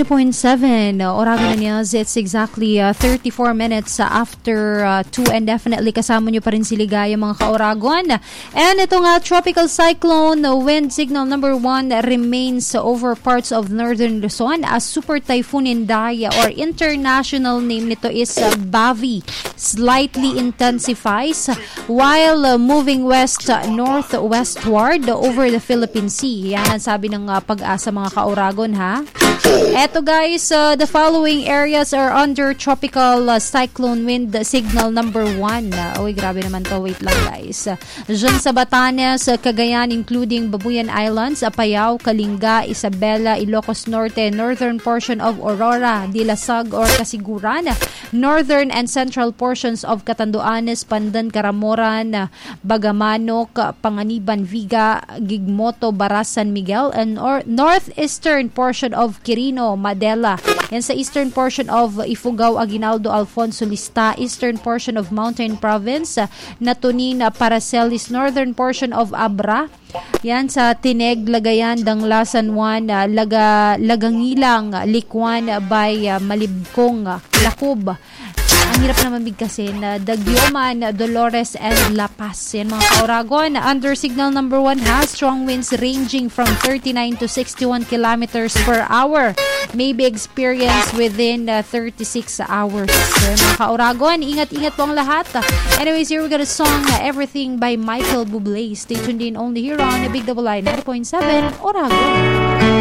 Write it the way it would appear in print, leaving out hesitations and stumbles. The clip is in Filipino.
90.7 Oragon News. It's exactly 34 minutes after 2 and definitely kasama nyo pa rin si Ligaya mga ka-Oragon. And ito nga, tropical cyclone wind signal number 1 remains over parts of northern Luzon as super typhoon Inday or international name nito is Bavi slightly intensifies while moving west-northwestward over the Philippine Sea. Yan ang sabi ng Pag-asa mga ka-Oragon ha. Eto guys, the following areas are under tropical cyclone wind signal number 1. Uy, grabe naman to. Wait lang guys. Diyan sa Batanes, Cagayan including Babuyan Islands, Apayao, Kalinga, Isabela, Ilocos Norte, northern portion of Aurora, Dilasag or Kasiguran, northern and central portions of Catanduanes, Pandan, Caramoran, Bagamanok, Panganiban, Viga, Gigmoto, Baras, San Miguel, and northeastern portion of Quirino, Madela. Yan sa eastern portion of Ifugao, Aguinaldo, Alfonso, Lista, eastern portion of Mountain Province, Natunin, Paracelis, northern portion of Abra. Yan sa Tineg, Lagayan, Dangla, San Juan, Lagangilang, Likwan, Bay, Malibkong, Lakub. Ang hirap naman bigkasin. Dagyoman, Dolores, and La Paz. Yan mga ka-Oragon. Under signal number 1 has strong winds ranging from 39 to 61 kilometers per hour. May be experienced within 36 hours. So, mga ka-Oragon, ingat-ingat po ang lahat. Anyways, here we got a song, Everything by Michael Bublé. Stay tuned in only here on Big Double I 90.7 Oragon.